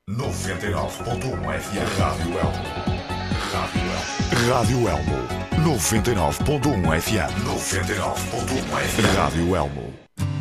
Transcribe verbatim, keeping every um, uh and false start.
noventa e nove ponto um F M. Rádio Elmo. Rádio Elmo. Rádio Elmo. noventa e nove ponto um F M. noventa e nove ponto um F M. Rádio Elmo.